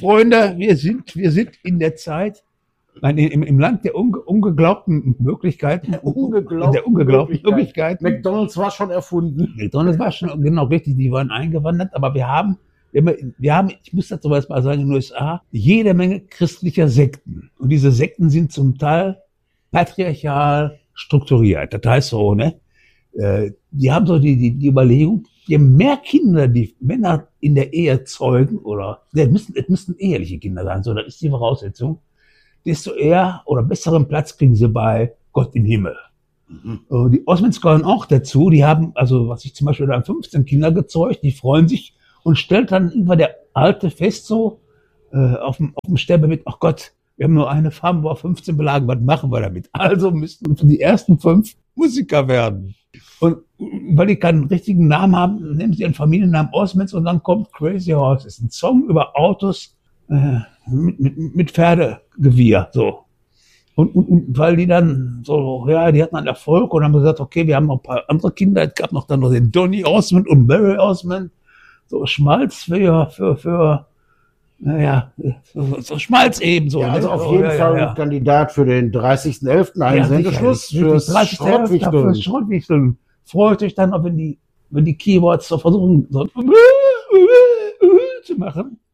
Freunde, wir sind in der Zeit, nein, im Land der ungeglaubten Möglichkeiten. Der ungeglaubten Möglichkeiten. McDonald's war schon erfunden. McDonald's war schon, genau richtig, die waren eingewandert, aber wir haben, ich muss dazu mal sagen, in den USA jede Menge christlicher Sekten. Und diese Sekten sind zum Teil patriarchal strukturiert. Das heißt so, ne? Die haben so die Überlegung, je mehr Kinder die Männer in der Ehe zeugen, oder es müssten eheliche Kinder sein, so, das ist die Voraussetzung, desto eher oder besseren Platz kriegen sie bei Gott im Himmel. Die Osmonds gehören auch dazu, die haben, also was ich zum Beispiel da 15 Kinder gezeugt, die freuen sich und stellt dann irgendwann der Alte fest so, auf dem Sterbebett, ach Gott, wir haben nur eine Farm, wo 15 belagen, was machen wir damit? Also müssten die ersten 5 Musiker werden. Und weil die keinen richtigen Namen haben, nehmen sie ihren Familiennamen Osmonds und dann kommt Crazy Horses, ein Song über Autos mit Pferdegewirr, so. Und weil die dann so, ja, die hatten einen Erfolg und haben gesagt, okay, wir haben noch ein paar andere Kinder, es gab noch dann noch den Donny Osmond und Barry Osmond, so Schmalz für naja, so Schmalz eben so. Ja, also ne? auf jeden Fall ein Kandidat für den 30.11. Einsendeschluss, fürs Schrottwichteln. Freut euch dann, wenn die Keyboards so versuchen, so zu machen.